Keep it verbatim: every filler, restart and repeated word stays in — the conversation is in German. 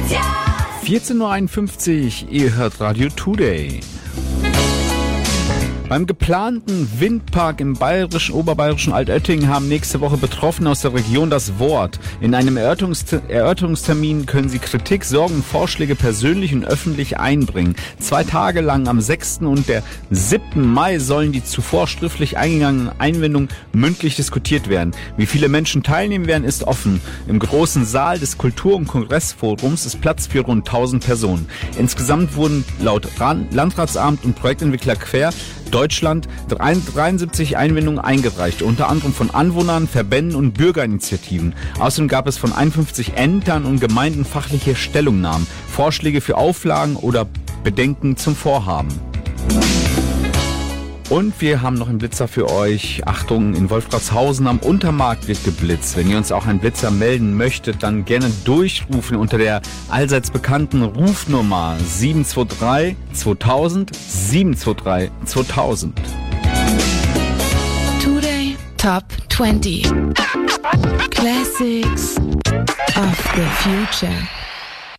vierzehn Uhr einundfünfzig, ihr hört Radio Today. Beim geplanten Windpark im bayerischen, oberbayerischen Altötting haben nächste Woche Betroffene aus der Region das Wort. In einem Erörterungster- Erörterungstermin können sie Kritik, Sorgen und Vorschläge persönlich und öffentlich einbringen. Zwei Tage lang am sechsten und der siebten Mai sollen die zuvor schriftlich eingegangenen Einwendungen mündlich diskutiert werden. Wie viele Menschen teilnehmen werden, ist offen. Im großen Saal des Kultur- und Kongressforums ist Platz für rund tausend Personen. Insgesamt wurden laut Landratsamt und Projektentwickler Quer Deutschland dreiundsiebzig Einwendungen eingereicht, unter anderem von Anwohnern, Verbänden und Bürgerinitiativen. Außerdem gab es von einundfünfzig Ämtern und Gemeinden fachliche Stellungnahmen, Vorschläge für Auflagen oder Bedenken zum Vorhaben. Und wir haben noch einen Blitzer für euch. Achtung, in Wolfratshausen am Untermarkt wird geblitzt. Wenn ihr uns auch einen Blitzer melden möchtet, dann gerne durchrufen unter der allseits bekannten Rufnummer sieben zwei drei zweitausend, sieben zwei drei zweitausend. Today Top zwanzig Classics of the Future.